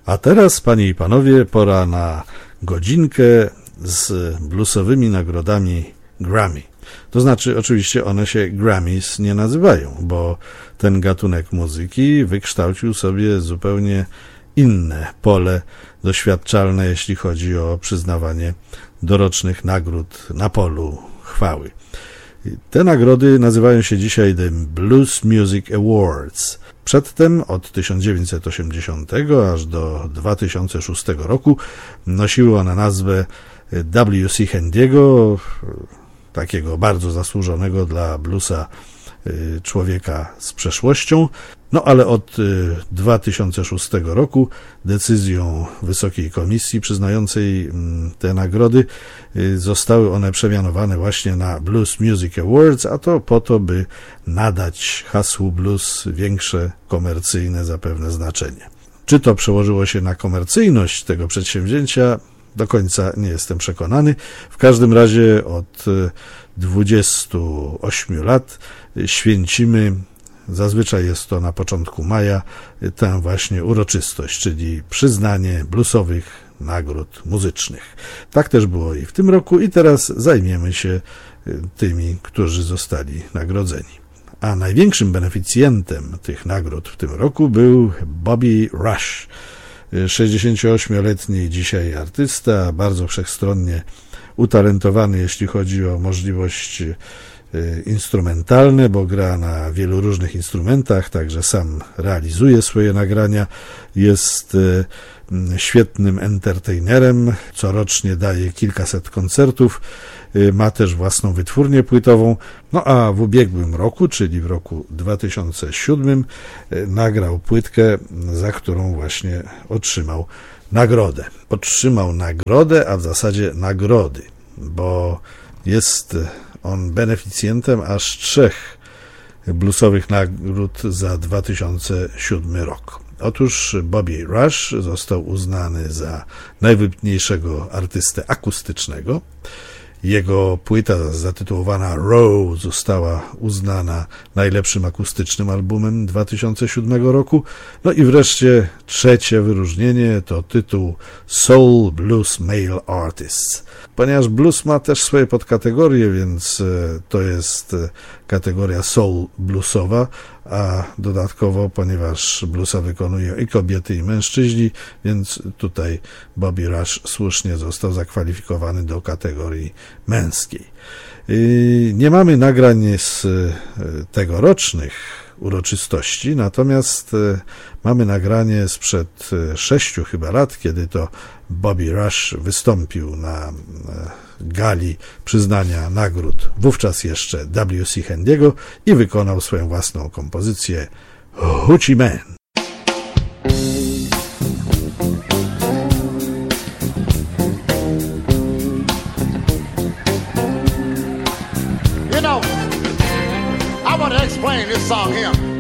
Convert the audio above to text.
A teraz, panie i panowie, pora na godzinkę z bluesowymi nagrodami Grammy. To znaczy, oczywiście one się Grammys nie nazywają, bo ten gatunek muzyki wykształcił sobie zupełnie inne pole doświadczalne, jeśli chodzi o przyznawanie dorocznych nagród na polu chwały. Te nagrody nazywają się dzisiaj The Blues Music Awards. Przedtem od 1980 aż do 2006 roku nosiły one nazwę W.C. Handiego, takiego bardzo zasłużonego dla bluesa człowieka z przeszłością. No ale od 2006 roku decyzją Wysokiej Komisji przyznającej te nagrody zostały one przemianowane właśnie na Blues Music Awards, a to po to, by nadać hasłu blues większe komercyjne zapewne znaczenie. Czy to przełożyło się na komercyjność tego przedsięwzięcia? Do końca nie jestem przekonany. W każdym razie od 28 lat święcimy, zazwyczaj jest to na początku maja, tę właśnie uroczystość, czyli przyznanie bluesowych nagród muzycznych. Tak też było i w tym roku i teraz zajmiemy się tymi, którzy zostali nagrodzeni. A największym beneficjentem tych nagród w tym roku był Bobby Rush, 68-letni dzisiaj artysta, bardzo wszechstronnie utalentowany, jeśli chodzi o możliwości instrumentalne, bo gra na wielu różnych instrumentach, także sam realizuje swoje nagrania, jest świetnym entertainerem, corocznie daje kilkaset koncertów, ma też własną wytwórnię płytową, no a w ubiegłym roku, czyli w roku 2007 nagrał płytkę, za którą właśnie otrzymał nagrodę. Otrzymał nagrodę, a w zasadzie nagrody, bo jest on beneficjentem aż 3 bluesowych nagród za 2007 rok. Otóż Bobby Rush został uznany za najwybitniejszego artystę akustycznego. Jego płyta zatytułowana Row została uznana najlepszym akustycznym albumem 2007 roku. No i wreszcie trzecie wyróżnienie to tytuł Soul Blues Male Artist. Ponieważ blues ma też swoje podkategorie, więc to jest kategoria soul bluesowa, a dodatkowo, ponieważ bluesa wykonują i kobiety, i mężczyźni, więc tutaj Bobby Rush słusznie został zakwalifikowany do kategorii męskiej. Nie mamy nagrań z tegorocznych uroczystości, natomiast mamy nagranie sprzed 6 chyba lat, kiedy to Bobby Rush wystąpił na gali przyznania nagród, wówczas jeszcze W.C. Handiego, i wykonał swoją własną kompozycję Hoochie Man. You know, I want to explain this song here.